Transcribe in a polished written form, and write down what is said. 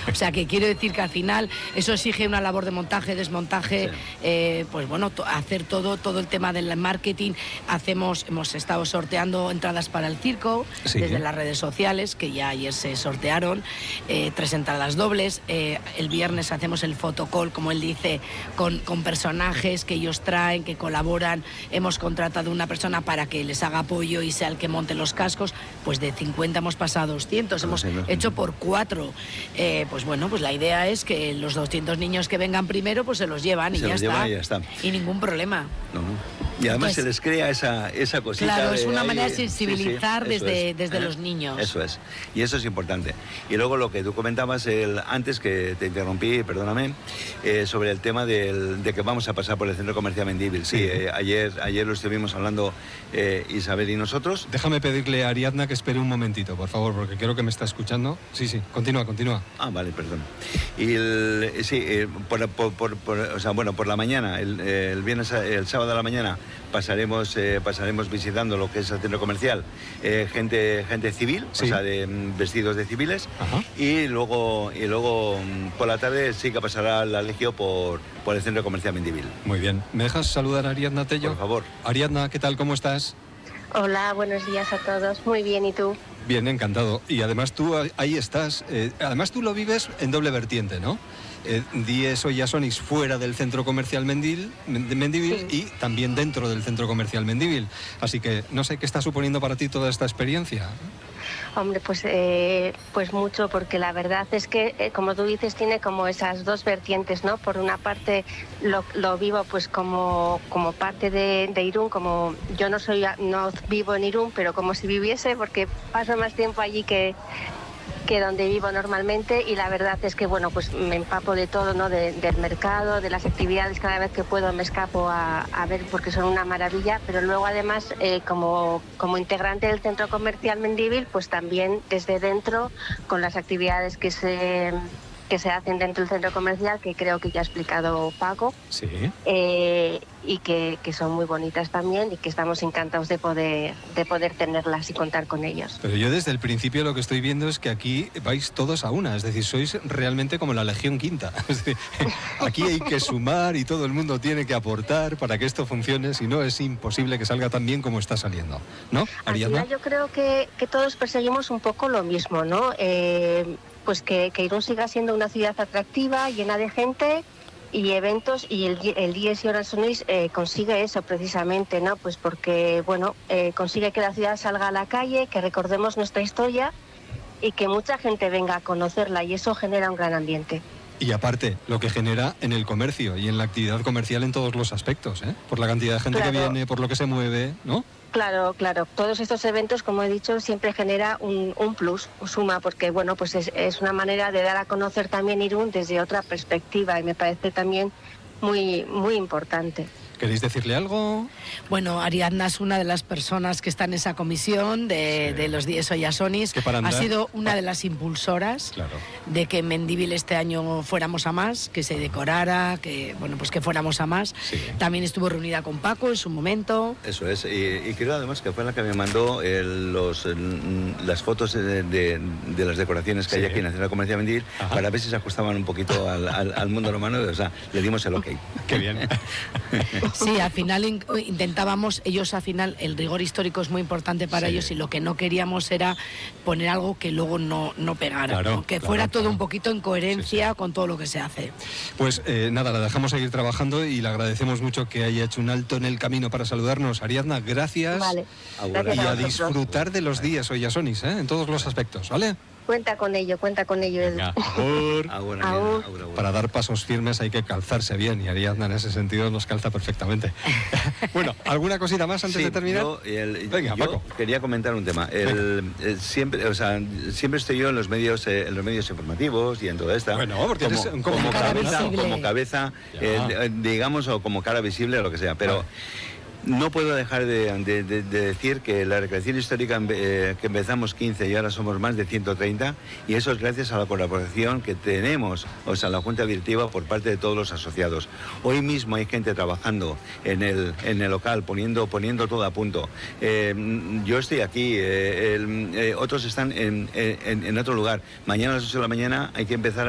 O sea, que quiero decir que al final eso exige una labor de montaje, desmontaje, pues bueno, hacer todo el tema del marketing. Hemos estado sorteando entradas para el circo desde las redes sociales, que ya ayer se sortearon, 3 entradas dobles. El viernes hacemos el photocall, como él dice, con personajes que ellos traen, que colaboran. Hemos contratado una persona para que les haga apoyo y sea el que monte los cascos. Pues de 50 hemos pasado a 200, hemos hecho por 4. Pues bueno, pues la idea es que los 200 niños que vengan primero, pues se los llevan y ya está. Y ningún problema. Y además se les crea esa cosita. Claro, es una manera de sensibilizar desde los niños. Eso es. Y eso es importante. Y luego lo que tú comentabas antes, que te interrumpí, perdóname, sobre el tema de que vamos a pasar por el Centro Comercial Mendívil. Sí, ayer lo estuvimos hablando Isabel y nosotros. Déjame pedirle a Ariadna que espere un momentito, por favor, porque creo que me está escuchando. Sí, continúa. Ah, vale, perdón. Y por la mañana, el viernes, el sábado a la mañana, pasaremos visitando lo que es el centro comercial, gente civil, o sea, de vestidos de civiles. Y luego por la tarde sí que pasará la Legio por el centro comercial Mendívil. Muy bien. ¿Me dejas saludar a Ariadna Tello? Por favor. Ariadna, ¿qué tal? ¿Cómo estás? Hola, buenos días a todos. Muy bien, ¿y tú? Bien, encantado. Y además tú ahí estás, además tú lo vives en doble vertiente, ¿no? Dies Oyasonis fuera del centro comercial Mendívil y también dentro del centro comercial Mendívil. Así que no sé qué está suponiendo para ti toda esta experiencia. Hombre, pues mucho, porque la verdad es que, como tú dices, tiene como esas dos vertientes, ¿no? Por una parte lo vivo pues como parte de Irún, como yo no vivo en Irún, pero como si viviese, porque paso más tiempo allí que donde vivo normalmente, y la verdad es que bueno, pues me empapo de todo, ¿no? Del mercado, de las actividades. Cada vez que puedo me escapo a ver, porque son una maravilla. Pero luego además como integrante del centro comercial Mendívil, pues también desde dentro, con las actividades que se hacen dentro del centro comercial, que creo que ya ha explicado Paco. Sí. Y que son muy bonitas también, y que estamos encantados de poder tenerlas y contar con ellos. Pero yo desde el principio lo que estoy viendo es que aquí vais todos a una, es decir, sois realmente como la Legión Quinta. Es decir, aquí hay que sumar y todo el mundo tiene que aportar para que esto funcione, si no es imposible que salga tan bien como está saliendo, ¿no, Ariadna? Al final yo creo que todos perseguimos un poco lo mismo, ¿no? Pues que Irún siga siendo una ciudad atractiva, llena de gente y eventos, y el Dies Oyasonis consigue eso precisamente, ¿no? Pues porque, bueno, consigue que la ciudad salga a la calle, que recordemos nuestra historia y que mucha gente venga a conocerla, y eso genera un gran ambiente. Y aparte, lo que genera en el comercio y en la actividad comercial en todos los aspectos, ¿eh? Por la cantidad de gente que viene, por lo que se mueve, ¿no? Claro. Todos estos eventos, como he dicho, siempre genera un plus, suma, porque bueno, pues es una manera de dar a conocer también Irún desde otra perspectiva, y me parece también muy, muy importante. ¿Queréis decirle algo? Bueno, Ariadna es una de las personas que está en esa comisión de los Dies Oyasonis. Ha sido una de las impulsoras de que en Mendívil este año fuéramos a más, que se decorara, que bueno, pues que fuéramos a más. Sí. También estuvo reunida con Paco en su momento. Eso es, y creo además que fue la que me mandó las fotos de las decoraciones que hay aquí en la Central Comercial Mendívil, para ver si se ajustaban un poquito al mundo romano. O sea, le dimos el ok. Qué bien. Sí, al final intentábamos, ellos al final, el rigor histórico es muy importante para ellos, y lo que no queríamos era poner algo que luego no pegara, ¿no? Que fuera todo un poquito en coherencia con todo lo que se hace. Pues nada, la dejamos seguir trabajando y le agradecemos mucho que haya hecho un alto en el camino para saludarnos. Ariadna, gracias. Vale. Y a disfrutar de los Dies Oyasonis, en todos los aspectos, ¿vale? Cuenta con ello. Venga, para dar pasos firmes hay que calzarse bien, y Ariadna en ese sentido nos calza perfectamente. Bueno, ¿alguna cosita más antes de terminar? Venga, Paco. Quería comentar un tema. Siempre estoy yo en los medios informativos y en toda esta. Bueno, porque eres como cabeza, digamos, o como cara visible o lo que sea, pero... No puedo dejar de decir que la recreación histórica que empezamos 15 y ahora somos más de 130, y eso es gracias a la colaboración que tenemos, o sea, la Junta Directiva, por parte de todos los asociados. Hoy mismo hay gente trabajando en el local, poniendo todo a punto. Yo estoy aquí, otros están en otro lugar. Mañana a las 8 de la mañana hay que empezar